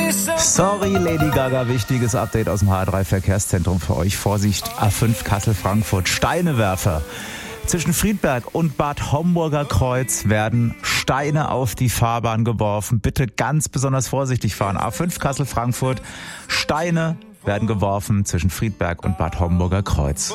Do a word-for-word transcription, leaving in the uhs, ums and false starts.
Sorry, Lady Gaga, wichtiges Update aus dem H drei Verkehrszentrum für euch. Vorsicht, A fünf Kassel-Frankfurt, Steinewerfer. Zwischen Friedberg und Bad Homburger Kreuz werden Steine auf die Fahrbahn geworfen. Bitte ganz besonders vorsichtig fahren. A fünf Kassel-Frankfurt, Steine werden geworfen zwischen Friedberg und Bad Homburger Kreuz.